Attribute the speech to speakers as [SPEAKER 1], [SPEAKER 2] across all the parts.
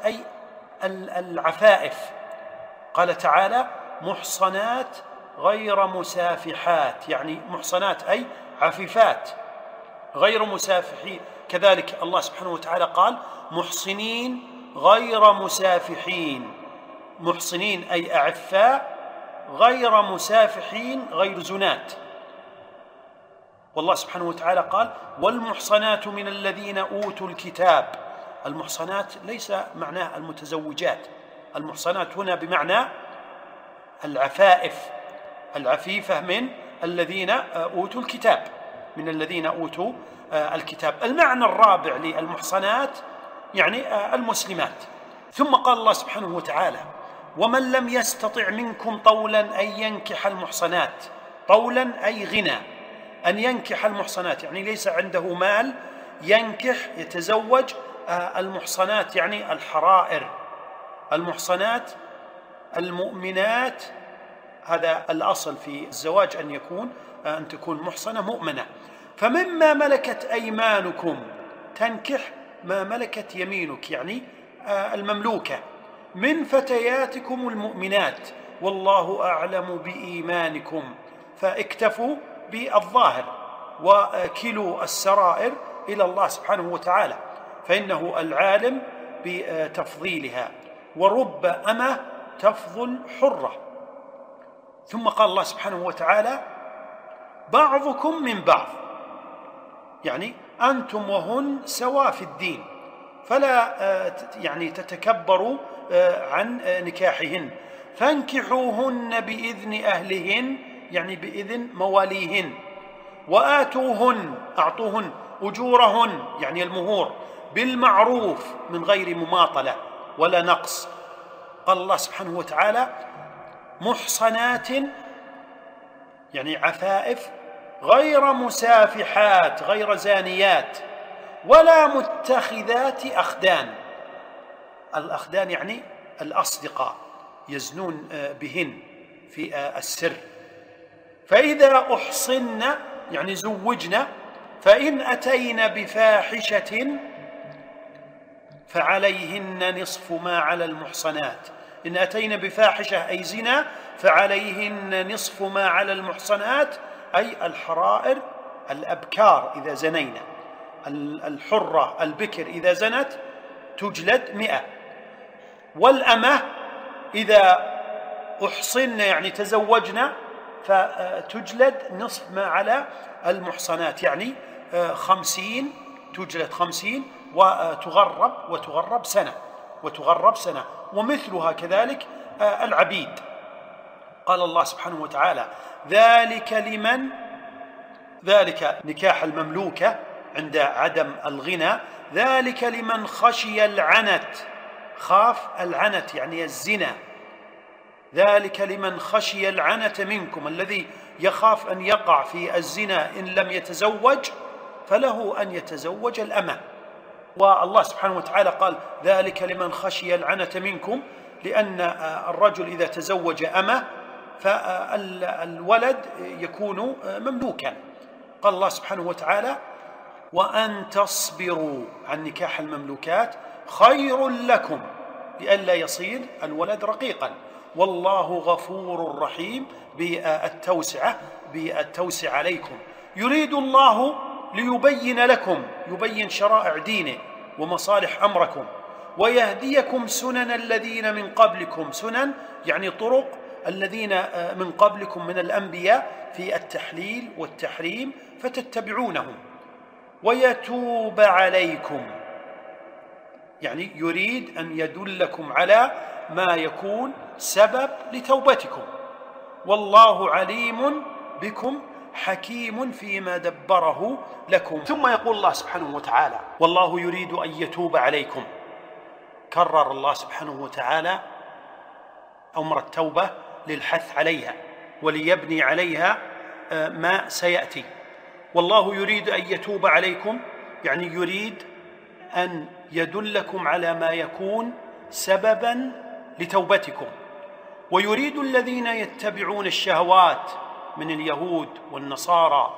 [SPEAKER 1] أي العفائف. قال تعالى محصنات غير مسافحات، يعني محصنات أي عفيفات غير مسافحين. كذلك الله سبحانه وتعالى قال محصنين غير مسافحين، محصنين أي أعفاء غير مسافحين غير زنات. والله سبحانه وتعالى قال والمحصنات من الذين أوتوا الكتاب. المحصنات ليس معناه المتزوجات، المحصنات هنا بمعنى العفائف العفيفة من الذين أوتوا الكتاب، من الذين أوتوا الكتاب. المعنى الرابع للمحصنات يعني المسلمات. ثم قال الله سبحانه وتعالى ومن لم يستطع منكم طولا أن ينكح المحصنات، طولا أي غنى، أن ينكح المحصنات يعني ليس عنده مال ينكح يتزوج المحصنات، يعني الحرائر، المحصنات المؤمنات. هذا الأصل في الزواج أن تكون محصنة مؤمنة. فمما ملكت أيمانكم، تنكح ما ملكت يمينك يعني المملوكة، من فتياتكم المؤمنات والله أعلم بإيمانكم. فاكتفوا بالظاهر وكلوا السرائر إلى الله سبحانه وتعالى، فإنه العالم بتفضيلها، ورب أمة تفضل حرة. ثم قال الله سبحانه وتعالى بعضكم من بعض، يعني أنتم وهن سواء في الدين، فلا يعني تتكبروا عن نكاحهن. فانكحوهن بإذن أهلهن، يعني بإذن مواليهن، وآتوهن أعطوهن أجورهن يعني المهور بالمعروف من غير مماطلة ولا نقص. قال الله سبحانه وتعالى محصنات يعني عفائف غير مسافحات غير زانيات ولا متخذات أخدان. الأخدان يعني الأصدقاء يزنون بهن في السر. فإذا أحصن يعني زوجنا، فإن أتين بفاحشة فعليهن نصف ما على المحصنات. إن أتين بفاحشة أي زنا فعليهن نصف ما على المحصنات، أي الحرائر الأبكار إذا زنينا، الحرة البكر إذا زنت تجلد 100. والأمة إذا أحصن يعني تزوجنا فتجلد نصف ما على المحصنات، يعني 50 تجلد 50 وتغرب سنة. ومثلها كذلك العبيد. قال الله سبحانه وتعالى ذلك نكاح المملوكة عند عدم الغنى، ذلك لمن خشي العنت، خاف العنت يعني الزنا، ذلك لمن خشي العنت منكم، الذي يخاف أن يقع في الزنا إن لم يتزوج فله أن يتزوج الأمة. والله سبحانه وتعالى قال ذلك لمن خشي العنت منكم، لأن الرجل إذا تزوج أمة فالولد يكون مملوكا. قال الله سبحانه وتعالى وأن تصبروا عن نكاح المملوكات خير لكم لئلا يصير الولد رقيقا، والله غفور رحيم بالتوسع عليكم. يريد الله ليبين لكم، يبين شرائع دينه ومصالح أمركم، ويهديكم سنن الذين من قبلكم. سنن يعني طرق الذين من قبلكم من الأنبياء في التحليل والتحريم فتتبعونهم، ويتوب عليكم، يعني يريد أن يدلكم على ما يكون سبب لتوبتكم. والله عليم بكم حكيم فيما دبره لكم. ثم يقول الله سبحانه وتعالى والله يريد أن يتوب عليكم. كرر الله سبحانه وتعالى أمر التوبة للحث عليها وليبني عليها ما سيأتي. والله يريد أن يتوب عليكم يعني يريد أن يدلكم على ما يكون سببا لتوبتكم. ويريد الذين يتبعون الشهوات من اليهود والنصارى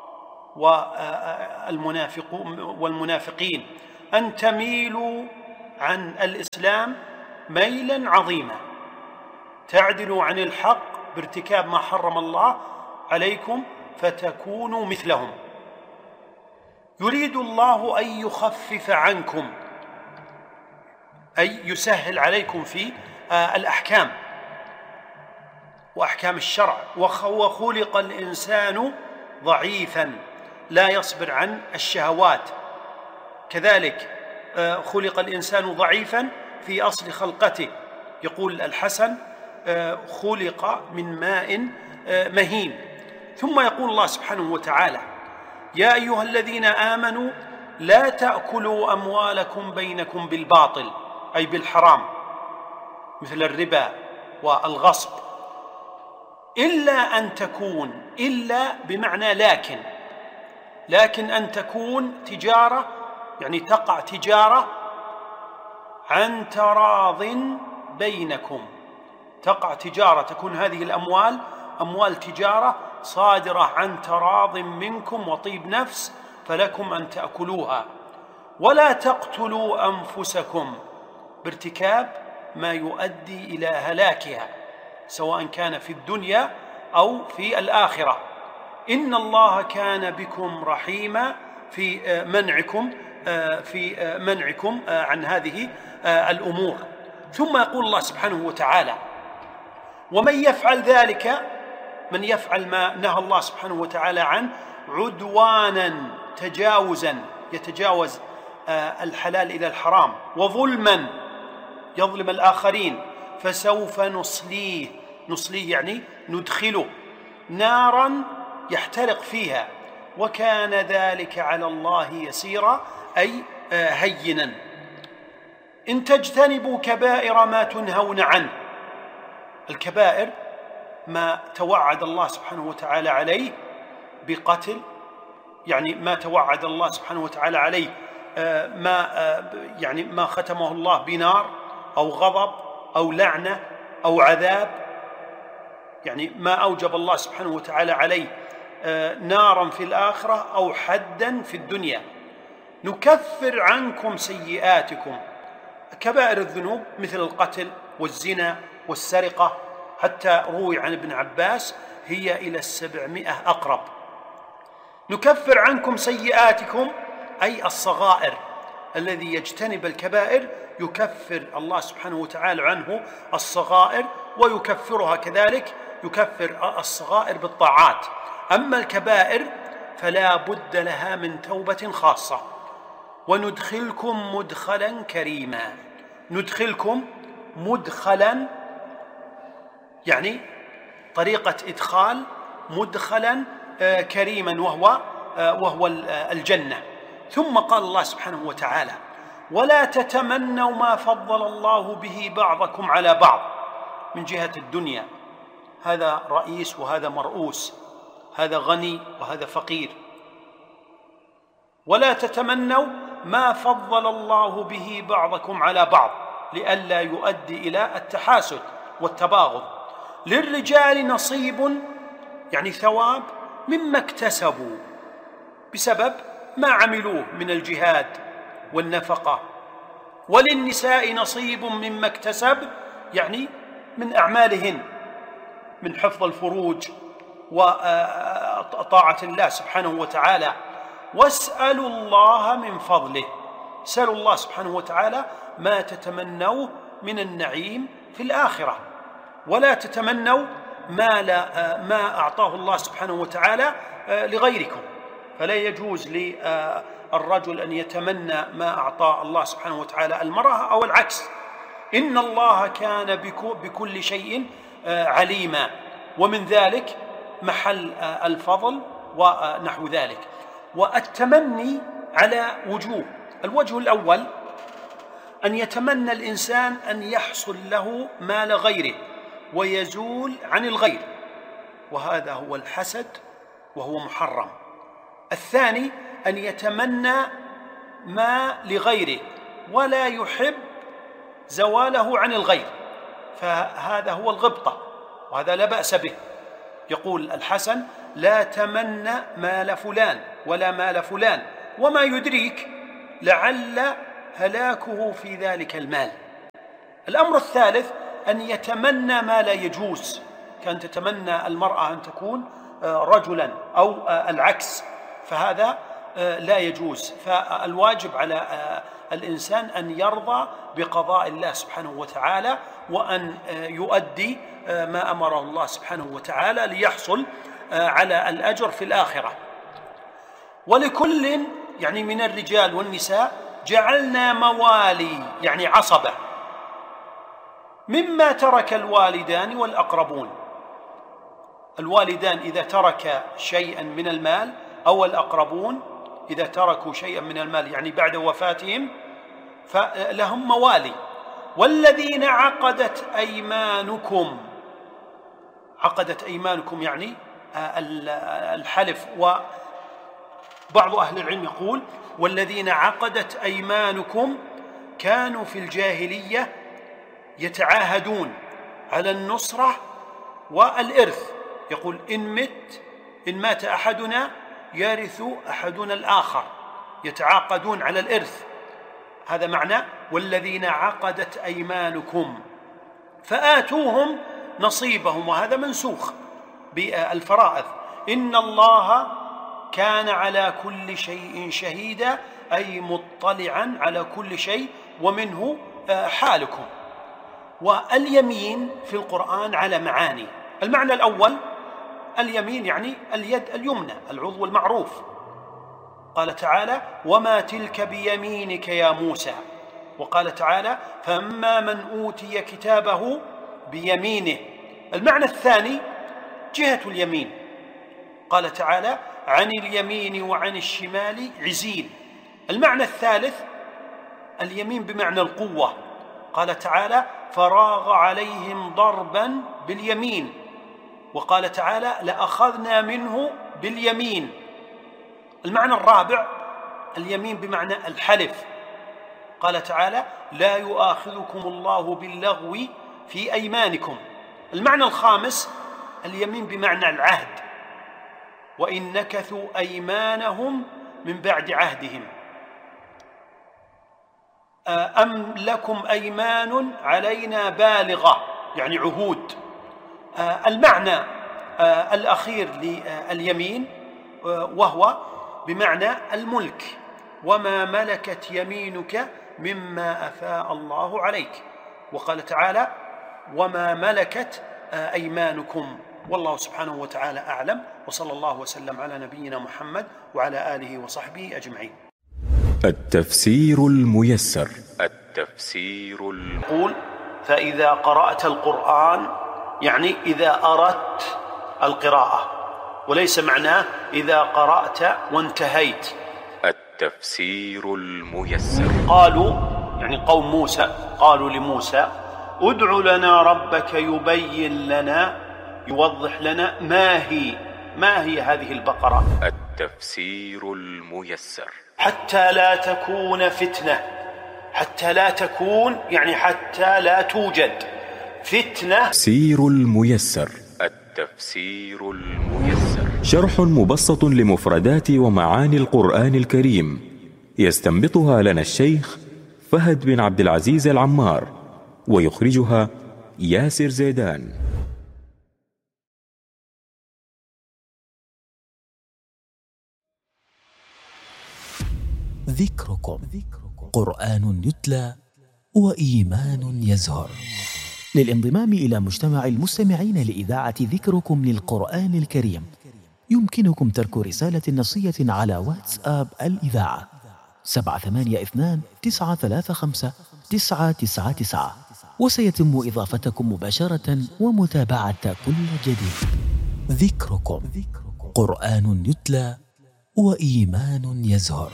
[SPEAKER 1] والمنافقين أن تميلوا عن الإسلام ميلا عظيما، تعدلوا عن الحق بارتكاب ما حرم الله عليكم فتكونوا مثلهم. يريد الله أن يخفف عنكم، أي يسهل عليكم في الأحكام وأحكام الشرع. وخلق الإنسان ضعيفا لا يصبر عن الشهوات، كذلك خلق الإنسان ضعيفا في أصل خلقته. يقول الحسن خلق من ماء مهين. ثم يقول الله سبحانه وتعالى: يا أيها الذين آمنوا لا تأكلوا أموالكم بينكم بالباطل، أي بالحرام، مثل الربا والغصب، إلا أن تكون، إلا بمعنى لكن أن تكون تجارة، يعني تقع تجارة عن تراض بينكم، تقع تجارة، تكون هذه الأموال أموال تجارة صادرة عن تراض منكم وطيب نفس، فلكم أن تأكلوها. ولا تقتلوا أنفسكم، بارتكاب ما يؤدي إلى هلاكها سواء كان في الدنيا أو في الآخرة. إن الله كان بكم رحيما في منعكم عن هذه الأمور. ثم يقول الله سبحانه وتعالى: ومن يفعل ذلك، من يفعل ما نهى الله سبحانه وتعالى عنه عدوانا، تجاوزا، يتجاوز الحلال إلى الحرام، وظلما، يظلم الآخرين، فسوف نصليه يعني ندخله نارا يحترق فيها، وكان ذلك على الله يسيرا، أي هينا. إن تجتنبوا كبائر ما تنهون عنه، الكبائر ما توعد الله سبحانه وتعالى عليه بقتل، يعني ما توعد الله سبحانه وتعالى عليه ما ختمه الله بنار أو غضب أو لعنة أو عذاب، يعني ما أوجب الله سبحانه وتعالى عليه نارا في الآخرة أو حدا في الدنيا. نكفر عنكم سيئاتكم، كبائر الذنوب مثل القتل والزنا والسرقة، حتى روي عن ابن عباس هي إلى 700 أقرب. نكفر عنكم سيئاتكم أي الصغائر، الذي يجتنب الكبائر يكفر الله سبحانه وتعالى عنه الصغائر، ويكفرها كذلك، يكفر الصغائر بالطاعات. أما الكبائر فلا بد لها من توبة خاصة. وندخلكم مدخلا كريما، ندخلكم مدخلا يعني طريقة إدخال، مدخلا كريما وهو الجنة. ثم قال الله سبحانه وتعالى: ولا تتمنوا ما فضل الله به بعضكم على بعض، من جهة الدنيا، هذا رئيس وهذا مرؤوس، هذا غني وهذا فقير. ولا تتمنوا ما فضل الله به بعضكم على بعض، لئلا يؤدي إلى التحاسد والتباغض. للرجال نصيب، يعني ثواب، مما اكتسبوا بسبب ما عملوه من الجهاد والنفقة. وللنساء نصيب مما اكتسب، يعني من أعمالهن، من حفظ الفروج وطاعة الله سبحانه وتعالى. واسألوا الله من فضله، سألوا الله سبحانه وتعالى ما تتمنوه من النعيم في الآخرة، ولا تتمنوا ما أعطاه الله سبحانه وتعالى لغيركم. فلا يجوز للرجل أن يتمنى ما أعطاه الله سبحانه وتعالى المرأة أو العكس. إن الله كان بكل شيء عليما، ومن ذلك محل الفضل ونحو ذلك. والتمني على وجوه: الوجه الأول أن يتمنى الإنسان أن يحصل له مال غيره ويزول عن الغير، وهذا هو الحسد وهو محرم. الثاني أن يتمنى ما لغيره ولا يحب زواله عن الغير، فهذا هو الغبطة، وهذا لا بأس به. يقول الحسن: لا تمنى مال فلان ولا مال فلان، وما يدريك لعل هلاكه في ذلك المال. الأمر الثالث أن يتمنى ما لا يجوز، كان تتمنى المرأة أن تكون رجلا أو العكس، فهذا لا يجوز. فالواجب على الإنسان أن يرضى بقضاء الله سبحانه وتعالى، وأن يؤدي ما أمره الله سبحانه وتعالى ليحصل على الأجر في الآخرة. ولكل يعني من الرجال والنساء جعلنا موالي يعني عصبة مما ترك الوالدان والأقربون. الوالدان إذا ترك شيئا من المال أو الأقربون إذا تركوا شيئا من المال يعني بعد وفاتهم فلهم موالي. والذين عقدت أيمانكم، عقدت أيمانكم يعني الحلف. وبعض أهل العلم يقول والذين عقدت أيمانكم كانوا في الجاهلية يتعاهدون على النصرة والإرث، يقول إن مات أحدنا يرث أحدنا الآخر، يتعاقدون على الإرث. هذا معنى والذين عقدت أيمانكم فآتوهم نصيبهم، وهذا منسوخ بالفرائض. إن الله كان على كل شيء شهيدا، أي مطلعا على كل شيء ومنه حالكم. واليمين في القرآن على معاني. المعنى الأول اليمين يعني اليد اليمنى، العضو المعروف. قال تعالى وما تلك بيمينك يا موسى. وقال تعالى فأما من أوتي كتابه بيمينه. المعنى الثاني جهة اليمين. قال تعالى عن اليمين وعن الشمال عزين. المعنى الثالث اليمين بمعنى القوة. قال تعالى فراغ عليهم ضربا باليمين. وقال تعالى لأخذنا منه باليمين. المعنى الرابع اليمين بمعنى الحلف. قال تعالى لا يؤاخذكم الله باللغو في أيمانكم. المعنى الخامس اليمين بمعنى العهد. وإن نكثوا أيمانهم من بعد عهدهم. أم لكم أيمان علينا بالغة يعني عهود. المعنى الأخير لليمين وهو بمعنى الملك. وما ملكت يمينك مما أفاء الله عليك. وقال تعالى وما ملكت أيمانكم. والله سبحانه وتعالى أعلم، وصلى الله وسلم على نبينا محمد وعلى آله وصحبه أجمعين.
[SPEAKER 2] التفسير الميسر.
[SPEAKER 1] يقول فإذا قرأت القرآن يعني إذا أردت القراءة، وليس معناه إذا قرأت وانتهيت.
[SPEAKER 2] التفسير الميسر.
[SPEAKER 1] قالوا يعني قوم موسى قالوا لموسى ادع لنا ربك يبين لنا يوضح لنا ما هي هذه البقرة.
[SPEAKER 2] التفسير الميسر.
[SPEAKER 1] حتى لا تكون فتنة. حتى لا تكون يعني حتى لا توجد فتنة.
[SPEAKER 2] التفسير الميسر. التفسير الميسر شرح مبسط لمفردات ومعاني القرآن الكريم، يستنبطها لنا الشيخ فهد بن عبد العزيز العمار، ويخرجها ياسر زيدان.
[SPEAKER 3] ذكركم قرآن يتلى وإيمان يزهر. للانضمام إلى مجتمع المستمعين لإذاعة ذكركم للقرآن الكريم يمكنكم ترك رسالة نصية على واتساب الإذاعة 782-935-999، وسيتم إضافتكم مباشرة ومتابعة كل جديد. ذكركم قرآن يتلى وإيمان يزهر.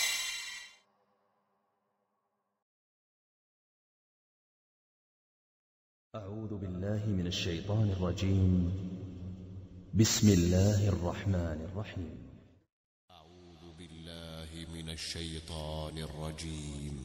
[SPEAKER 4] أعوذ بالله من الشيطان الرجيم. بسم الله الرحمن الرحيم.
[SPEAKER 5] أعوذ بالله من الشيطان الرجيم.